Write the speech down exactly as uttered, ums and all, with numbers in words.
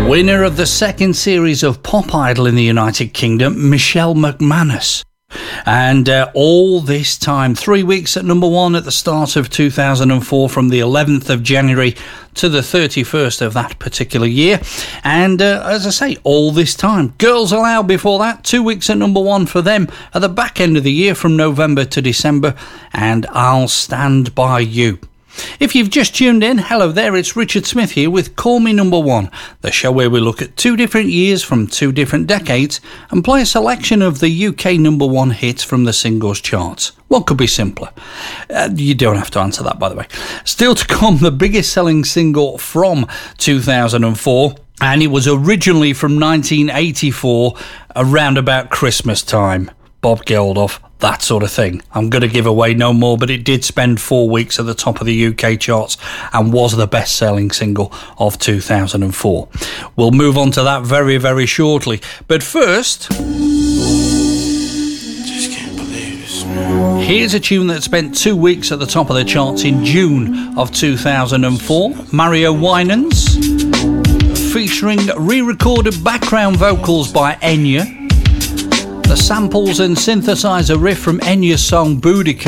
Winner of the second series of Pop Idol in the United Kingdom, Michelle McManus. And uh, all this time, three weeks at number one at the start of two thousand four, from the eleventh of January to the thirty-first of that particular year. And uh, as I say, all this time. Girls Aloud before that, two weeks at number one for them at the back end of the year from November to December. And I'll Stand By You. If you've just tuned in, hello there, it's Richard Smith here with Call Me Number One, the show where we look at two different years from two different decades and play a selection of the U K number one hits from the singles charts. What could be simpler? Uh, you don't have to answer that, by the way. Still to come, the biggest selling single from two thousand four, and it was originally from nineteen eighty-four, around about Christmas time. Bob Geldof, that sort of thing. I'm going to give away no more, but it did spend four weeks at the top of the U K charts and was the best-selling single of two thousand four. We'll move on to that very, very shortly. But first, just can't believe this. Here's a tune that spent two weeks at the top of the charts in June of two thousand four. Mario Winans, featuring re-recorded background vocals by Enya. The samples and synthesizer riff from Enya's song Boudica